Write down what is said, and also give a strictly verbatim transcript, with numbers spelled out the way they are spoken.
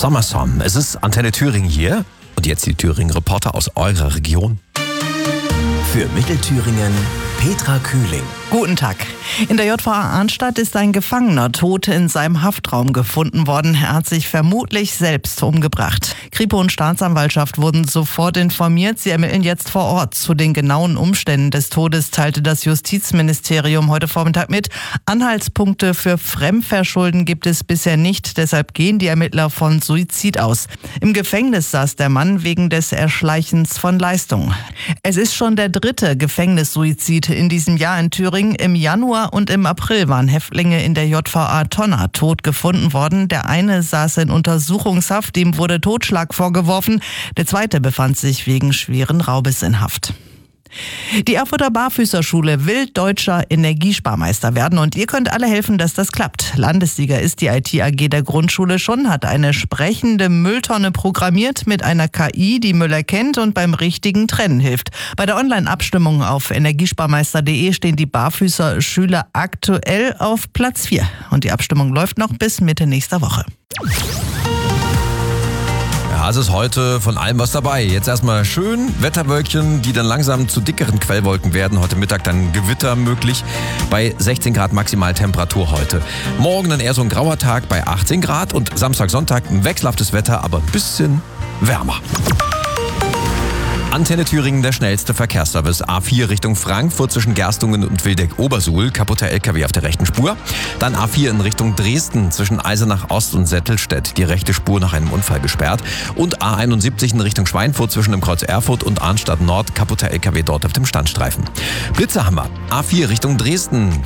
Summer Song. Es ist Antenne Thüringen hier und jetzt die Thüringen-Reporter aus eurer Region. Für Mittelthüringen Petra Kühling. Guten Tag. In der J V A Arnstadt ist ein Gefangener tot in seinem Haftraum gefunden worden. Er hat sich vermutlich selbst umgebracht. Kripo und Staatsanwaltschaft wurden sofort informiert. Sie ermitteln jetzt vor Ort. Zu den genauen Umständen des Todes teilte das Justizministerium heute Vormittag mit. Anhaltspunkte für Fremdverschulden gibt es bisher nicht. Deshalb gehen die Ermittler von Suizid aus. Im Gefängnis saß der Mann wegen des Erschleichens von Leistungen. Es ist schon der dritte Gefängnissuizid in diesem Jahr in Thüringen. Im Januar und im April waren Häftlinge in der J V A Tonna tot gefunden worden. Der eine saß in Untersuchungshaft, ihm wurde Totschlag vorgeworfen. Der zweite befand sich wegen schweren Raubes in Haft. Die Erfurter Barfüßerschule will deutscher Energiesparmeister werden und ihr könnt alle helfen, dass das klappt. Landessieger ist die I T A G der Grundschule schon, hat eine sprechende Mülltonne programmiert mit einer K I, die Müll erkennt und beim richtigen Trennen hilft. Bei der Online-Abstimmung auf energiesparmeister punkt de stehen die Barfüßer-Schüler aktuell auf Platz vier. Und die Abstimmung läuft noch bis Mitte nächster Woche. Ja, es ist heute von allem was dabei. Jetzt erstmal schön Wetterwölkchen, die dann langsam zu dickeren Quellwolken werden. Heute Mittag dann Gewitter möglich bei sechzehn Grad Maximaltemperatur heute. Morgen dann eher so ein grauer Tag bei achtzehn Grad und Samstag, Sonntag ein wechselhaftes Wetter, aber ein bisschen wärmer. Antenne Thüringen, der schnellste Verkehrsservice. A vier Richtung Frankfurt zwischen Gerstungen und Wildeck-Obersuhl. Kaputter L K W auf der rechten Spur. Dann A vier in Richtung Dresden zwischen Eisenach Ost und Settelstedt. Die rechte Spur nach einem Unfall gesperrt. Und A einundsiebzig in Richtung Schweinfurt zwischen dem Kreuz Erfurt und Arnstadt Nord. Kaputter L K W dort auf dem Standstreifen. Blitze haben wir. A vier Richtung Dresden.